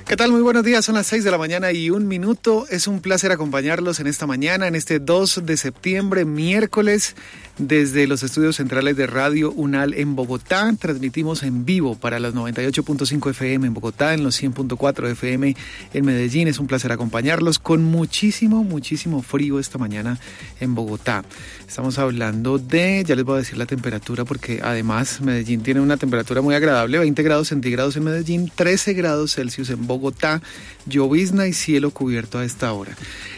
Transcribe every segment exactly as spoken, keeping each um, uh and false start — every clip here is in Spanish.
¿Qué tal? Muy buenos días, son las seis de la mañana y un minuto. Es un placer acompañarlos en esta mañana, en este dos de septiembre, miércoles, desde los estudios centrales de Radio UNAL en Bogotá. Transmitimos en vivo para las noventa y ocho punto cinco F M en Bogotá, en los cien punto cuatro F M en Medellín. Es un placer acompañarlos con muchísimo, muchísimo frío esta mañana en Bogotá. Estamos hablando de, ya les voy a decir la temperatura porque además Medellín tiene una temperatura muy agradable, veinte grados centígrados en Medellín, trece grados Celsius en Bogotá, llovizna y cielo cubierto a esta hora.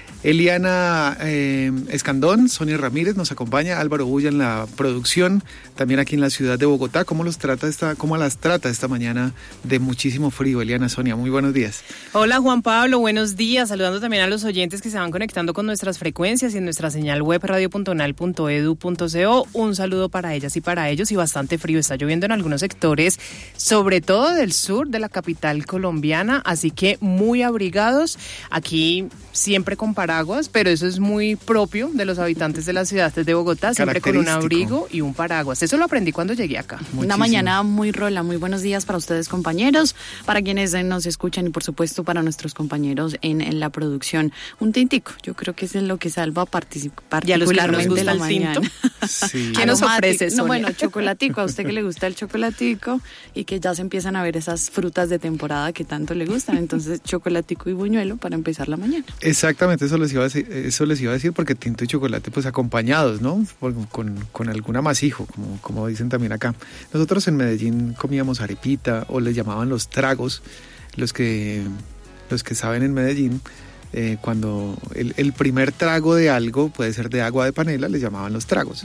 Eliana eh, Escandón, Sonia Ramírez nos acompaña, Álvaro Bulla en la producción, también aquí en la ciudad de Bogotá. ¿Cómo los trata esta, cómo las trata esta mañana de muchísimo frío, Eliana, Sonia? Muy buenos días. Hola Juan Pablo, buenos días. Saludando también a los oyentes que se van conectando con nuestras frecuencias y en nuestra señal web radio punto unal punto edu punto co. Un saludo para ellas y para ellos. Y bastante frío, está lloviendo en algunos sectores, sobre todo del sur de la capital colombiana, así que muy abrigados. Aquí siempre con paraguas, pero eso es muy propio de los habitantes de la ciudad de Bogotá, siempre con un abrigo y un paraguas. Eso lo aprendí cuando llegué acá. Muchísimo. Una mañana muy rola, muy buenos días para ustedes, compañeros, para quienes nos escuchan y por supuesto para nuestros compañeros en, en la producción. Un tintico, yo creo que es lo que salva particip- particularmente la mañana. Sí. ¿Qué nos ofrece, Sonia? No, bueno, chocolatico, a usted que le gusta el chocolatico y que ya se empiezan a ver esas frutas de temporada que tanto le gustan, entonces chocolatico y buñuelo para empezar la mañana. Exactamente, eso les iba a decir, eso les iba a decir porque tinto y chocolate pues acompañados, ¿no? Con, con, con algún amasijo, como, como dicen también acá. Nosotros en Medellín comíamos arepita o les llamaban los tragos, los que, los que saben en Medellín, eh, cuando el, el primer trago de algo puede ser de agua de panela, les llamaban los tragos. Mm.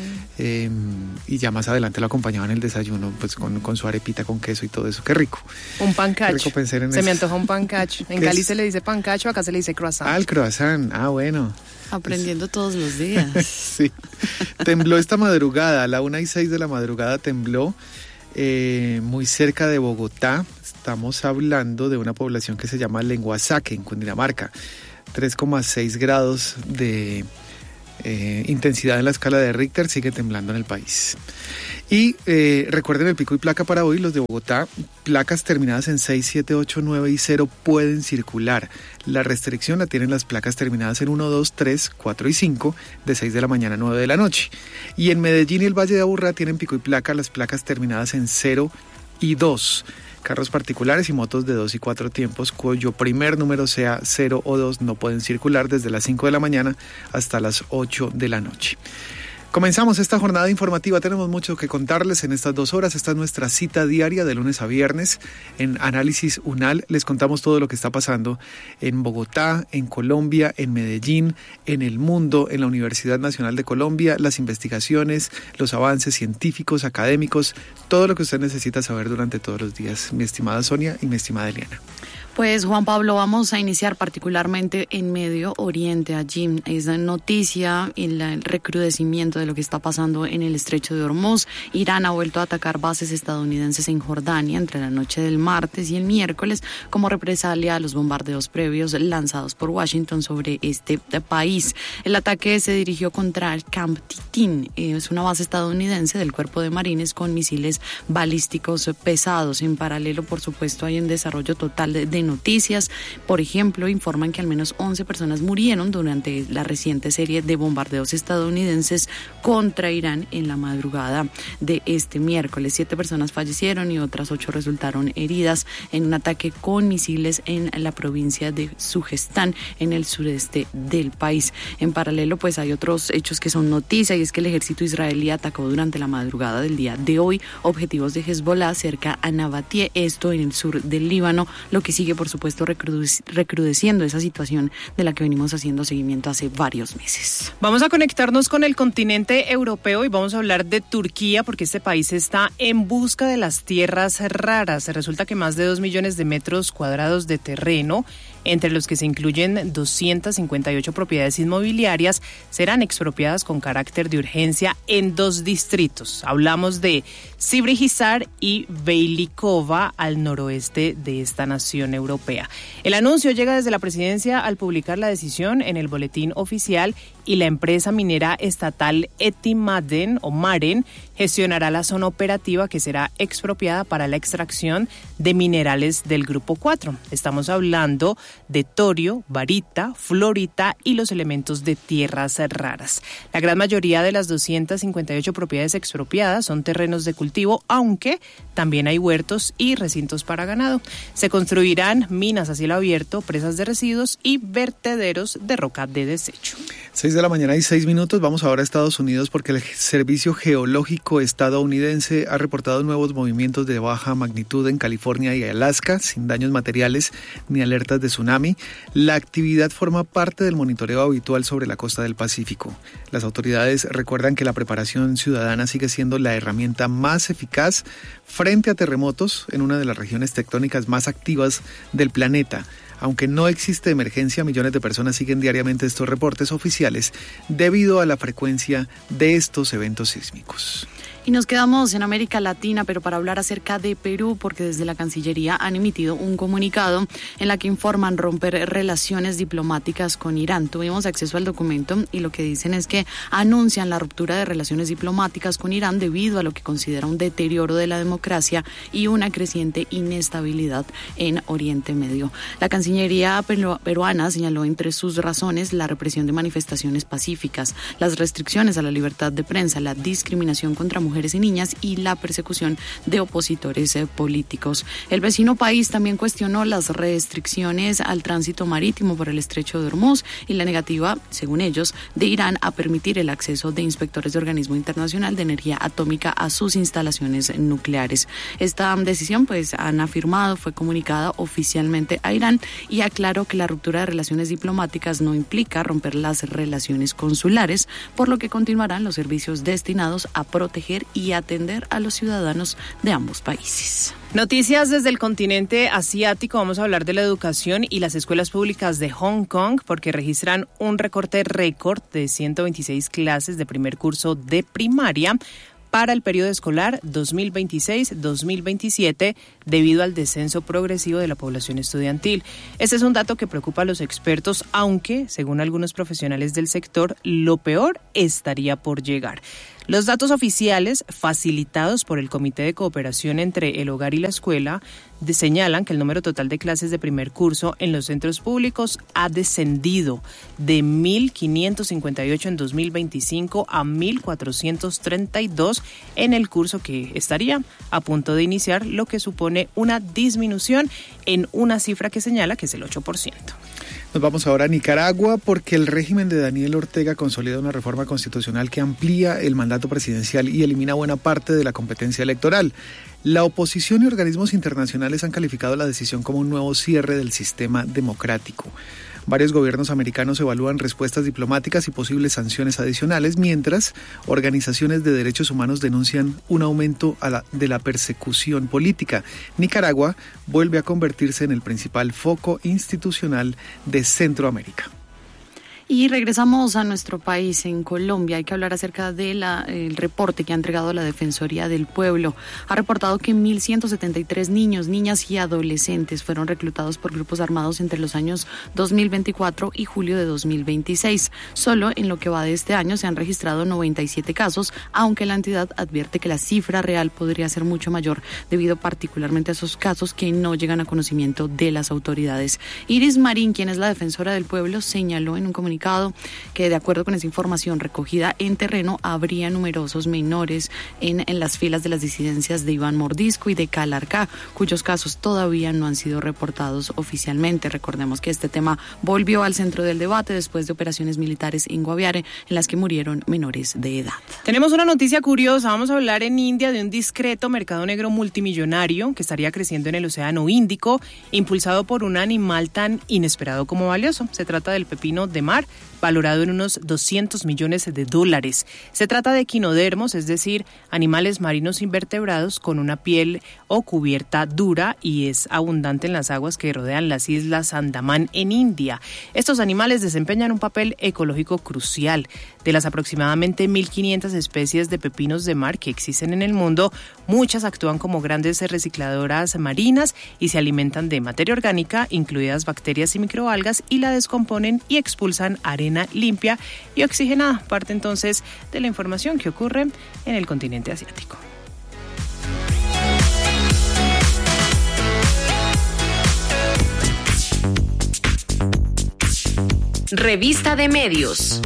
Eh, y ya más adelante lo acompañaban el desayuno pues con, con su arepita con queso y todo eso. Qué rico. Un pancacho. Qué rico pensar en se eso. me antoja un pancacho. En Cali es? se le dice pancacho, acá se le dice croissant. Ah, el croissant. Ah, bueno. Aprendiendo todos los días. Sí. Tembló esta madrugada, a la una y seis de la madrugada tembló eh, muy cerca de Bogotá. Estamos hablando de una población que se llama Lenguasaque, en Cundinamarca. tres coma seis grados de eh, intensidad en la escala de Richter, sigue temblando en el país. Y eh, recuerden el pico y placa para hoy, los de Bogotá, placas terminadas en seis, siete, ocho, nueve y cero pueden circular. La restricción la tienen las placas terminadas en uno, dos, tres, cuatro y cinco, de seis de la mañana a nueve de la noche. Y en Medellín y el Valle de Aburrá tienen pico y placa las placas terminadas en cero y dos. Carros particulares y motos de dos y cuatro tiempos cuyo primer número sea cero o dos no pueden circular desde las cinco de la mañana hasta las ocho de la noche. Comenzamos esta jornada informativa, tenemos mucho que contarles en estas dos horas. Esta es nuestra cita diaria de lunes a viernes en Análisis UNAL. Les contamos todo lo que está pasando en Bogotá, en Colombia, en Medellín, en el mundo, en la Universidad Nacional de Colombia, las investigaciones, los avances científicos, académicos, todo lo que usted necesita saber durante todos los días. Mi estimada Sonia y mi estimada Eliana. Pues Juan Pablo, vamos a iniciar particularmente en Medio Oriente. Allí es noticia el recrudecimiento de lo que está pasando en el estrecho de Hormuz. Irán ha vuelto a atacar bases estadounidenses en Jordania entre la noche del martes y el miércoles como represalia a los bombardeos previos lanzados por Washington sobre este país. El ataque se dirigió contra el Camp Titín, es una base estadounidense del Cuerpo de Marines con misiles balísticos pesados. En paralelo, por supuesto, hay un desarrollo total de, de noticias. Por ejemplo, informan que al menos once personas murieron durante la reciente serie de bombardeos estadounidenses contra Irán en la madrugada de este miércoles. Siete personas fallecieron y otras ocho resultaron heridas en un ataque con misiles en la provincia de Sujestán, en el sureste del país. En paralelo, pues hay otros hechos que son noticia, y es que el ejército israelí atacó durante la madrugada del día de hoy objetivos de Hezbollah cerca a Nabatie, esto en el sur del Líbano, lo que sigue por supuesto recrudec- recrudeciendo esa situación de la que venimos haciendo seguimiento hace varios meses. Vamos a conectarnos con el continente europeo y vamos a hablar de Turquía porque este país está en busca de las tierras raras. Resulta que más de dos millones de metros cuadrados de terreno, entre los que se incluyen doscientas cincuenta y ocho propiedades inmobiliarias, serán expropiadas con carácter de urgencia en dos distritos. Hablamos de Sivrihisar y Beylikova, al noroeste de esta nación europea. El anuncio llega desde la presidencia al publicar la decisión en el boletín oficial y la empresa minera estatal Etimaden o Maren gestionará la zona operativa que será expropiada para la extracción de minerales del Grupo cuatro. Estamos hablando de torio, barita, florita y los elementos de tierras raras. La gran mayoría de las doscientas cincuenta y ocho propiedades expropiadas son terrenos de cultivo, aunque también hay huertos y recintos para ganado. Se construirán minas a cielo abierto, presas de residuos y vertederos de roca de desecho. Seis de la mañana y seis minutos. Vamos ahora a Estados Unidos porque el Servicio Geológico estadounidense ha reportado nuevos movimientos de baja magnitud en California y Alaska, sin daños materiales ni alertas de tsunami. La actividad forma parte del monitoreo habitual sobre la costa del Pacífico. Las autoridades recuerdan que la preparación ciudadana sigue siendo la herramienta más eficaz frente a terremotos en una de las regiones tectónicas más activas del planeta. Aunque no existe emergencia, millones de personas siguen diariamente estos reportes oficiales debido a la frecuencia de estos eventos sísmicos. Y nos quedamos en América Latina, pero para hablar acerca de Perú, porque desde la Cancillería han emitido un comunicado en la que informan romper relaciones diplomáticas con Irán. Tuvimos acceso al documento y lo que dicen es que anuncian la ruptura de relaciones diplomáticas con Irán debido a lo que considera un deterioro de la democracia y una creciente inestabilidad en Oriente Medio. La Cancillería peruana señaló entre sus razones la represión de manifestaciones pacíficas, las restricciones a la libertad de prensa, la discriminación contra mujeres mujeres y niñas y la persecución de opositores eh, políticos. El vecino país también cuestionó las restricciones al tránsito marítimo por el estrecho de Hormuz y la negativa, según ellos, de Irán a permitir el acceso de inspectores de Organismo Internacional de Energía Atómica a sus instalaciones nucleares. Esta decisión, pues, han afirmado, fue comunicada oficialmente a Irán y aclaró que la ruptura de relaciones diplomáticas no implica romper las relaciones consulares, por lo que continuarán los servicios destinados a proteger y atender a los ciudadanos de ambos países. Noticias desde el continente asiático. Vamos a hablar de la educación y las escuelas públicas de Hong Kong porque registran un recorte récord de ciento veintiséis clases de primer curso de primaria para el periodo escolar dos mil veintiséis dos mil veintisiete debido al descenso progresivo de la población estudiantil. Este es un dato que preocupa a los expertos, aunque, según algunos profesionales del sector, lo peor estaría por llegar. Los datos oficiales, facilitados por el Comité de Cooperación entre el Hogar y la Escuela, de, señalan que el número total de clases de primer curso en los centros públicos ha descendido de mil quinientos cincuenta y ocho en dos mil veinticinco a mil cuatrocientos treinta y dos en el curso que estaría a punto de iniciar, lo que supone una disminución en una cifra que señala que es el ocho por ciento. Nos vamos ahora a Nicaragua porque el régimen de Daniel Ortega consolida una reforma constitucional que amplía el mandato presidencial y elimina buena parte de la competencia electoral. La oposición y organismos internacionales han calificado la decisión como un nuevo cierre del sistema democrático. Varios gobiernos americanos evalúan respuestas diplomáticas y posibles sanciones adicionales, mientras organizaciones de derechos humanos denuncian un aumento a la, de la persecución política. Nicaragua vuelve a convertirse en el principal foco institucional de Centroamérica. Y regresamos a nuestro país, en Colombia. Hay que hablar acerca del reporte que ha entregado la Defensoría del Pueblo. Ha reportado que mil ciento setenta y tres niños, niñas y adolescentes fueron reclutados por grupos armados entre los años dos mil veinticuatro y julio de dos mil veintiséis. Solo en lo que va de este año se han registrado noventa y siete casos, aunque la entidad advierte que la cifra real podría ser mucho mayor, debido particularmente a esos casos que no llegan a conocimiento de las autoridades. Iris Marín, quien es la Defensora del Pueblo, señaló en un comunicado que de acuerdo con esa información recogida en terreno habría numerosos menores en, en las filas de las disidencias de Iván Mordisco y de Calarcá, cuyos casos todavía no han sido reportados oficialmente. Recordemos que este tema volvió al centro del debate después de operaciones militares en Guaviare en las que murieron menores de edad. Tenemos una noticia curiosa. Vamos a hablar en India de un discreto mercado negro multimillonario que estaría creciendo en el Océano Índico, impulsado por un animal tan inesperado como valioso. Se trata del pepino de mar, valorado en unos doscientos millones de dólares. Se trata de equinodermos, es decir, animales marinos invertebrados con una piel o cubierta dura, y es abundante en las aguas que rodean las islas Andamán en India. Estos animales desempeñan un papel ecológico crucial. De las aproximadamente mil quinientas especies de pepinos de mar que existen en el mundo, muchas actúan como grandes recicladoras marinas y se alimentan de materia orgánica, incluidas bacterias y microalgas, y la descomponen y expulsan utilizan arena limpia y oxigenada. Parte entonces de la información que ocurre en el continente asiático. Revista de Medios.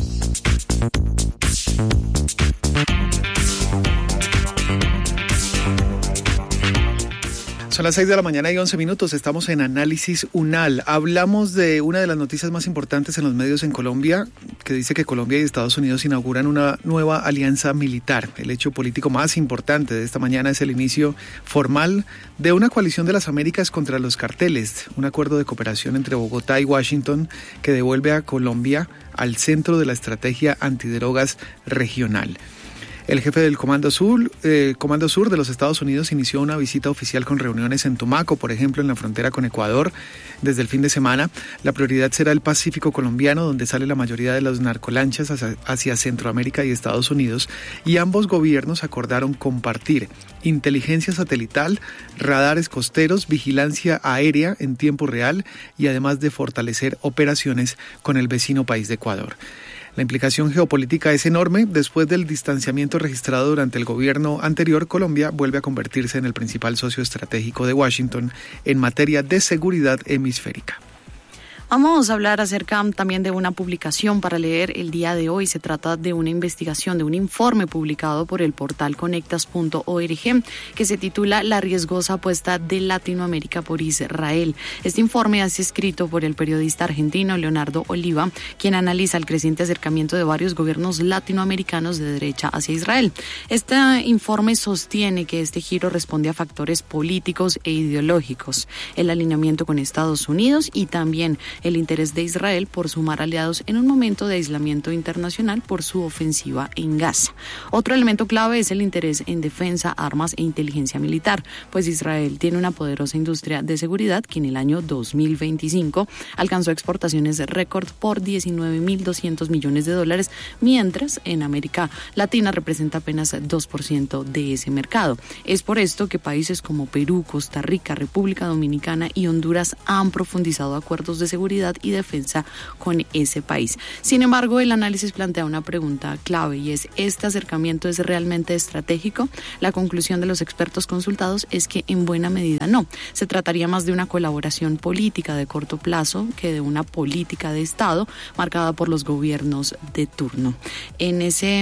Son las seis de la mañana y once minutos, estamos en Análisis UNAL. Hablamos de una de las noticias más importantes en los medios en Colombia, que dice que Colombia y Estados Unidos inauguran una nueva alianza militar. El hecho político más importante de esta mañana es el inicio formal de una coalición de las Américas contra los carteles, un acuerdo de cooperación entre Bogotá y Washington que devuelve a Colombia al centro de la estrategia antidrogas regional. El jefe del Comando Sur, eh, Comando Sur de los Estados Unidos inició una visita oficial con reuniones en Tumaco, por ejemplo, en la frontera con Ecuador, desde el fin de semana. La prioridad será el Pacífico colombiano, donde sale la mayoría de las narcolanchas hacia, hacia Centroamérica y Estados Unidos, y ambos gobiernos acordaron compartir inteligencia satelital, radares costeros, vigilancia aérea en tiempo real y además de fortalecer operaciones con el vecino país de Ecuador. La implicación geopolítica es enorme. Después del distanciamiento registrado durante el gobierno anterior, Colombia vuelve a convertirse en el principal socio estratégico de Washington en materia de seguridad hemisférica. Vamos a hablar acerca también de una publicación para leer el día de hoy. Se trata de una investigación, de un informe publicado por el portal conectas punto org que se titula La riesgosa apuesta de Latinoamérica por Israel. Este informe es escrito por el periodista argentino Leonardo Oliva, quien analiza el creciente acercamiento de varios gobiernos latinoamericanos de derecha hacia Israel. Este informe sostiene que este giro responde a factores políticos e ideológicos, el alineamiento con Estados Unidos y también el interés de Israel por sumar aliados en un momento de aislamiento internacional por su ofensiva en Gaza. Otro elemento clave es el interés en defensa, armas e inteligencia militar, pues Israel tiene una poderosa industria de seguridad que en el año dos mil veinticinco alcanzó exportaciones de récord por diecinueve mil doscientos millones de dólares, mientras en América Latina representa apenas dos por ciento de ese mercado. Es por esto que países como Perú, Costa Rica, República Dominicana y Honduras han profundizado acuerdos de seguridad y defensa con ese país. Sin embargo, el análisis plantea una pregunta clave y es: ¿este acercamiento es realmente estratégico? La conclusión de los expertos consultados es que en buena medida no. Se trataría más de una colaboración política de corto plazo que de una política de Estado marcada por los gobiernos de turno. En ese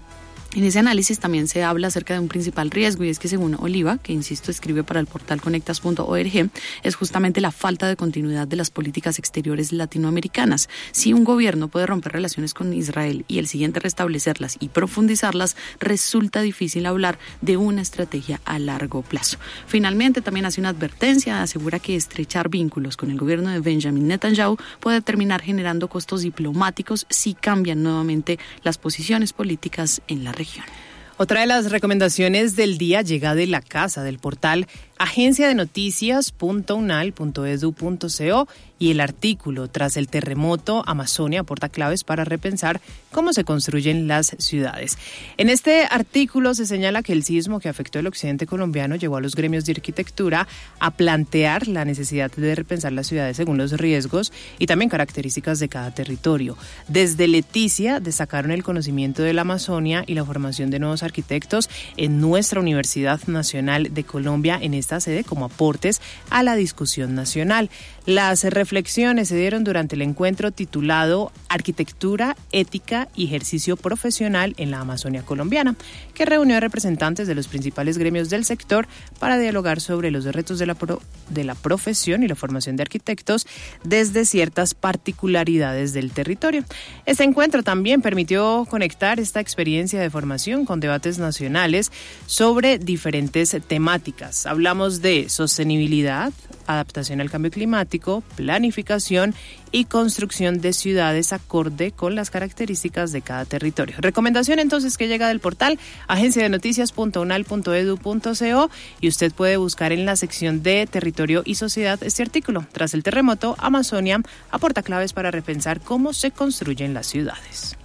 En ese análisis también se habla acerca de un principal riesgo, y es que según Oliva, que insisto escribe para el portal conectas punto org, es justamente la falta de continuidad de las políticas exteriores latinoamericanas. Si un gobierno puede romper relaciones con Israel y el siguiente restablecerlas y profundizarlas, resulta difícil hablar de una estrategia a largo plazo. Finalmente, también hace una advertencia, asegura que estrechar vínculos con el gobierno de Benjamin Netanyahu puede terminar generando costos diplomáticos si cambian nuevamente las posiciones políticas en la región. Otra de las recomendaciones del día llega de la casa del portal agencia de noticias punto unal punto edu punto co, y el artículo Tras el terremoto, Amazonia aporta claves para repensar cómo se construyen las ciudades. En este artículo se señala que el sismo que afectó el occidente colombiano llevó a los gremios de arquitectura a plantear la necesidad de repensar las ciudades según los riesgos y también características de cada territorio. Desde Leticia destacaron el conocimiento de la Amazonia y la formación de nuevos arquitectos en nuestra Universidad Nacional de Colombia en esta sede como aportes a la discusión nacional. Las reflexiones se dieron durante el encuentro titulado Arquitectura, Ética y Ejercicio Profesional en la Amazonia Colombiana, que reunió a representantes de los principales gremios del sector para dialogar sobre los retos de la, pro, de la profesión y la formación de arquitectos desde ciertas particularidades del territorio. Este encuentro también permitió conectar esta experiencia de formación con debates nacionales sobre diferentes temáticas. Hablamos de sostenibilidad, adaptación al cambio climático, planificación y construcción de ciudades acorde con las características de cada territorio. Recomendación entonces que llega del portal agencia de noticias punto unal punto edu punto co, y usted puede buscar en la sección de territorio y sociedad este artículo. Tras el terremoto, Amazonia aporta claves para repensar cómo se construyen las ciudades.